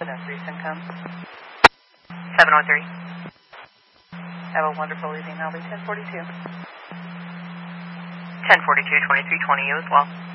Recent come. 703. Have a wonderful evening. I'll be 1042. 1042, 2320, you as well.